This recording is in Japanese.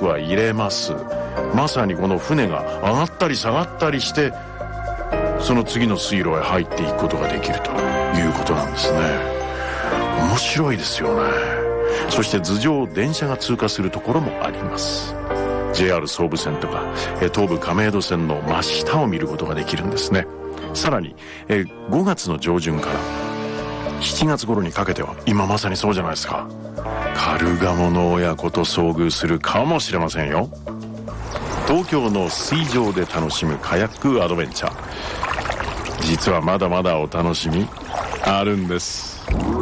クは入れます。まさにこの船が上がったり下がったりしてその次の水路へ入っていくことができるということなんですね。面白いですよね。そして頭上を電車が通過するところもあります。 JR 総武線とか東武亀戸線の真下を見ることができるんですね。さらに5月の上旬から7月頃にかけては今まさにそうじゃないですか、カルガモの親子と遭遇するかもしれませんよ。東京の水上で楽しむカヤックアドベンチャー、実はまだまだお楽しみあるんです。